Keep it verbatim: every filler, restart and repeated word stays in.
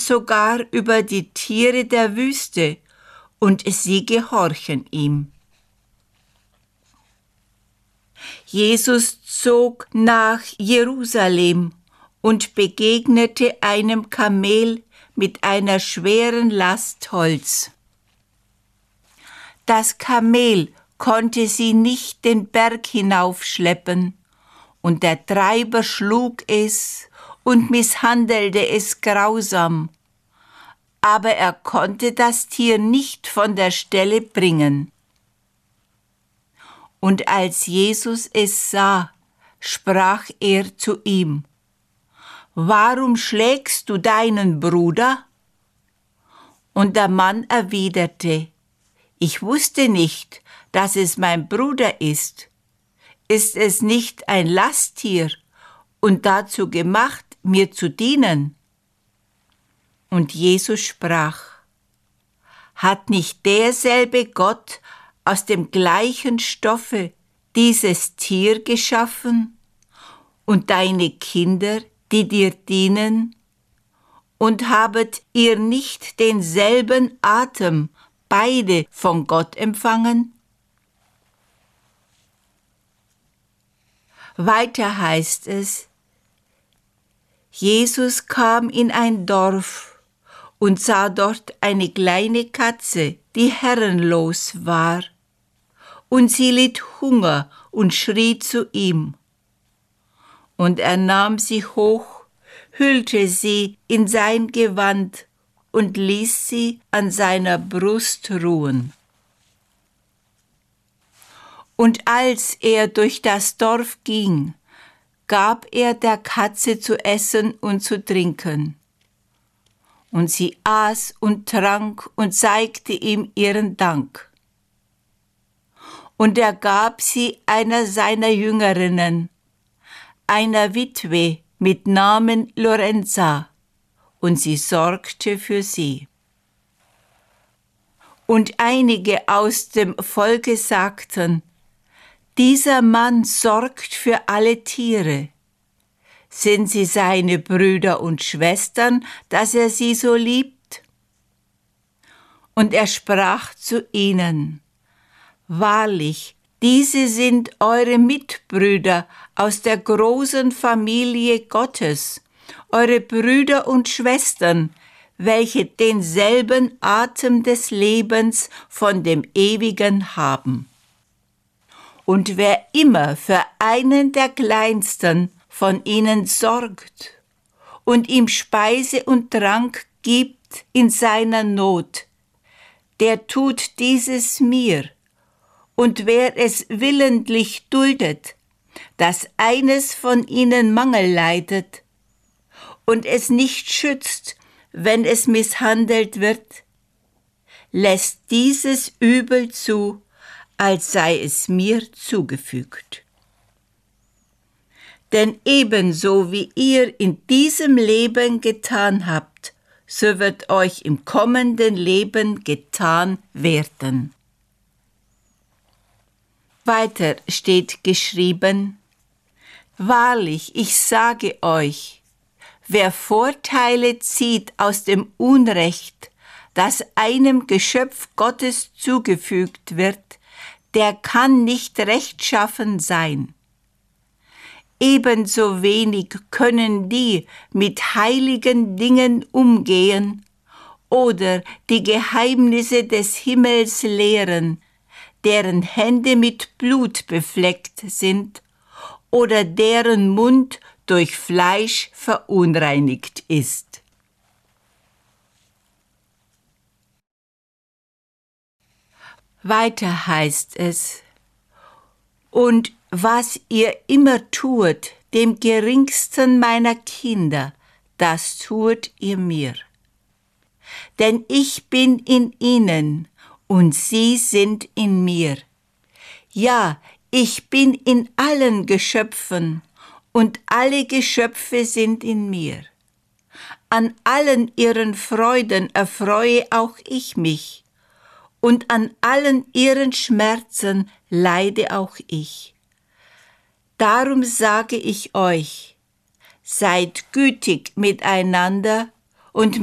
sogar über die Tiere der Wüste, und sie gehorchen ihm. Jesus zog nach Jerusalem und begegnete einem Kamel mit einer schweren Last Holz. Das Kamel konnte sie nicht den Berg hinaufschleppen, und der Treiber schlug es und misshandelte es grausam, aber er konnte das Tier nicht von der Stelle bringen. Und als Jesus es sah, sprach er zu ihm: »Warum schlägst du deinen Bruder?« Und der Mann erwiderte: »Ich wusste nicht, dass es mein Bruder ist. Ist es nicht ein Lasttier und dazu gemacht, mir zu dienen?« Und Jesus sprach: »Hat nicht derselbe Gott aus dem gleichen Stoffe dieses Tier geschaffen und deine Kinder, die dir dienen? Und habet ihr nicht denselben Atem beide von Gott empfangen?« Weiter heißt es: Jesus kam in ein Dorf und sah dort eine kleine Katze, die herrenlos war, und sie litt Hunger und schrie zu ihm. Und er nahm sie hoch, hüllte sie in sein Gewand und ließ sie an seiner Brust ruhen. Und als er durch das Dorf ging, gab er der Katze zu essen und zu trinken. Und sie aß und trank und zeigte ihm ihren Dank. Und er gab sie einer seiner Jüngerinnen, einer Witwe mit Namen Lorenza, und sie sorgte für sie. Und einige aus dem Volke sagten: »Dieser Mann sorgt für alle Tiere. Sind sie seine Brüder und Schwestern, dass er sie so liebt?« Und er sprach zu ihnen: »Wahrlich, diese sind eure Mitbrüder aus der großen Familie Gottes, eure Brüder und Schwestern, welche denselben Atem des Lebens von dem Ewigen haben. Und wer immer für einen der Kleinsten von ihnen sorgt und ihm Speise und Trank gibt in seiner Not, der tut dieses mir. Und wer es willentlich duldet, dass eines von ihnen Mangel leidet und es nicht schützt, wenn es misshandelt wird, lässt dieses Übel zu, als sei es mir zugefügt. Denn ebenso wie ihr in diesem Leben getan habt, so wird euch im kommenden Leben getan werden.« Weiter steht geschrieben: »Wahrlich, ich sage euch, wer Vorteile zieht aus dem Unrecht, das einem Geschöpf Gottes zugefügt wird, der kann nicht rechtschaffen sein. Ebenso wenig können die mit heiligen Dingen umgehen oder die Geheimnisse des Himmels lehren, deren Hände mit Blut befleckt sind oder deren Mund durch Fleisch verunreinigt ist.« Weiter heißt es: »Und was ihr immer tut, dem geringsten meiner Kinder, das tut ihr mir. Denn ich bin in ihnen und sie sind in mir. Ja, ich bin in allen Geschöpfen und alle Geschöpfe sind in mir. An allen ihren Freuden erfreue auch ich mich, und an allen ihren Schmerzen leide auch ich. Darum sage ich euch, seid gütig miteinander und